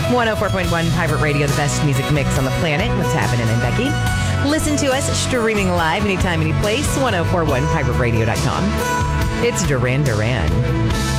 104.1 Pirate Radio, the best music mix on the planet. What's happening in Becky? Listen to us streaming live anytime, any place. 1041pirateradio.com. It's Duran Duran.